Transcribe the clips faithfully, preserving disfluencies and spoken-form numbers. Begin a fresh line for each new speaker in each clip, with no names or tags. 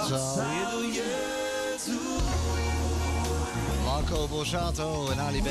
Wat zou je doen? Marco Borsato en Ali B.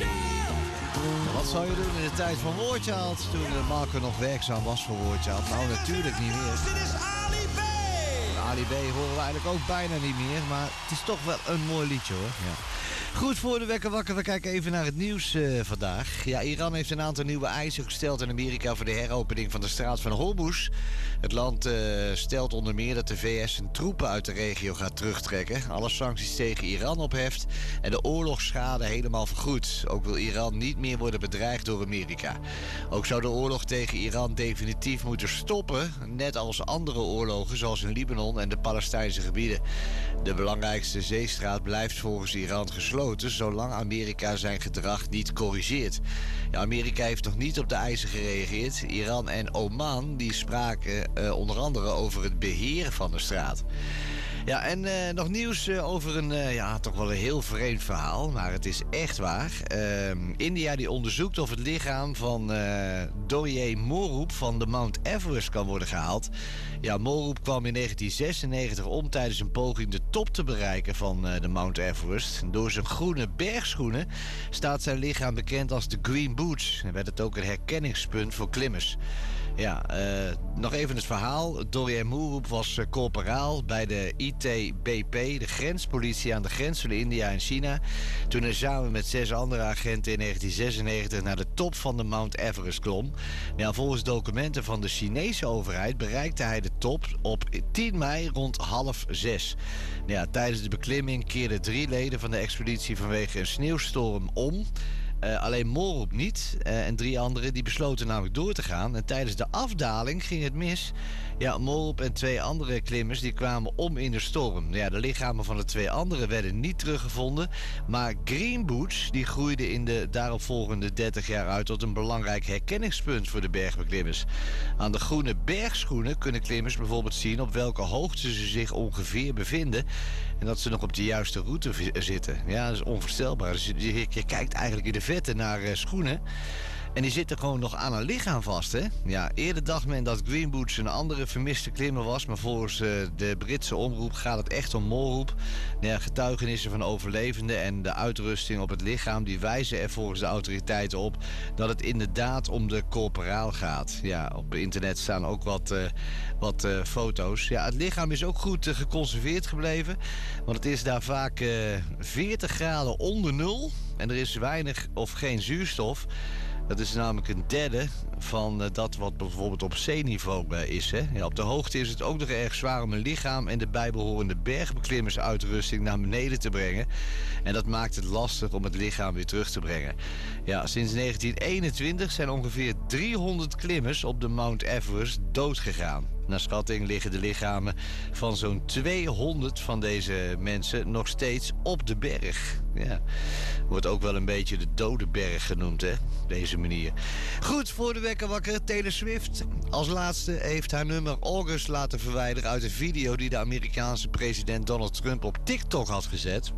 Wat zou je doen in de tijd van Woordjehaald, toen Marco nog werkzaam was voor Woordjehaald? Nou, natuurlijk niet meer.
Dit is Ali B.
Ali B horen we eigenlijk ook bijna niet meer, maar het is toch wel een mooi liedje, hoor. Ja. Goed, voor de wekker wakker, we kijken even naar het nieuws uh, vandaag. Ja, Iran heeft een aantal nieuwe eisen gesteld in Amerika voor de heropening van de straat van Hormuz. Het land uh, stelt onder meer dat de V S zijn troepen uit de regio gaat terugtrekken, alle sancties tegen Iran opheft en de oorlogsschade helemaal vergoedt. Ook wil Iran niet meer worden bedreigd door Amerika. Ook zou de oorlog tegen Iran definitief moeten stoppen, net als andere oorlogen zoals in Libanon en de Palestijnse gebieden. De belangrijkste zeestraat blijft volgens Iran gesloten, zolang Amerika zijn gedrag niet corrigeert. Ja, Amerika heeft nog niet op de eisen gereageerd. Iran en Oman die spraken uh, onder andere over het beheer van de straat. Ja, en uh, nog nieuws uh, over een, uh, ja, toch wel een heel vreemd verhaal, maar het is echt waar. Uh, India die onderzoekt of het lichaam van uh, Dorje Morup van de Mount Everest kan worden gehaald. Ja, Morup kwam in negentien zesennegentig om tijdens een poging de top te bereiken van uh, de Mount Everest. Door zijn groene bergschoenen staat zijn lichaam bekend als de Green Boots. En werd het ook een herkenningspunt voor klimmers. Ja, uh, nog even het verhaal. Dorje Morup was uh, corporaal bij de I T B P, de grenspolitie aan de grens van India en China, toen hij samen met zes andere agenten in negentien zesennegentig naar de top van de Mount Everest klom. Ja, volgens documenten van de Chinese overheid bereikte hij de top op tien mei rond half zes. Ja, tijdens de beklimming keerden drie leden van de expeditie vanwege een sneeuwstorm om. Uh, alleen Morup niet. Uh, en drie anderen die besloten namelijk door te gaan. En tijdens de afdaling ging het mis. Ja, Morup en twee andere klimmers die kwamen om in de storm. Ja, de lichamen van de twee anderen werden niet teruggevonden. Maar Green Boots die groeide in de daaropvolgende dertig jaar uit tot een belangrijk herkenningspunt voor de bergbeklimmers. Aan de groene bergschoenen kunnen klimmers bijvoorbeeld zien op welke hoogte ze zich ongeveer bevinden. En dat ze nog op de juiste route v- zitten. Ja, dat is onvoorstelbaar. Dus je, je kijkt eigenlijk in de vette naar uh, schoenen. En die zitten gewoon nog aan een lichaam vast, hè? Ja, eerder dacht men dat Green Boots een andere vermiste klimmer was, maar volgens uh, de Britse omroep gaat het echt om Morup. Ja, getuigenissen van overlevenden en de uitrusting op het lichaam die wijzen er volgens de autoriteiten op dat het inderdaad om de corporaal gaat. Ja, op internet staan ook wat, uh, wat uh, foto's. Ja, het lichaam is ook goed uh, geconserveerd gebleven, want het is daar vaak uh, veertig graden onder nul en er is weinig of geen zuurstof. Dat is namelijk een derde van uh, dat wat bijvoorbeeld op zeeniveau uh, is. Hè? Ja, op de hoogte is het ook nog erg zwaar om een lichaam en de bijbehorende bergbeklimmersuitrusting naar beneden te brengen. En dat maakt het lastig om het lichaam weer terug te brengen. Ja, sinds negentien eenentwintig zijn ongeveer driehonderd klimmers op de Mount Everest doodgegaan. Naar schatting liggen de lichamen van zo'n tweehonderd van deze mensen nog steeds op de berg. Ja, wordt ook wel een beetje de dode berg genoemd, hè? Deze manier. Goed, voor de wekker wakker, Taylor Swift. Als laatste heeft haar nummer August laten verwijderen uit een video die de Amerikaanse president Donald Trump op TikTok had gezet.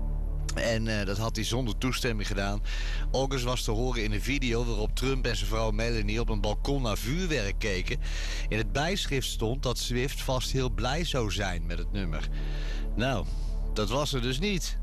En uh, dat had hij zonder toestemming gedaan. August was te horen in een video waarop Trump en zijn vrouw Melanie op een balkon naar vuurwerk keken. In het bijschrift stond dat Swift vast heel blij zou zijn met het nummer. Nou, dat was er dus niet.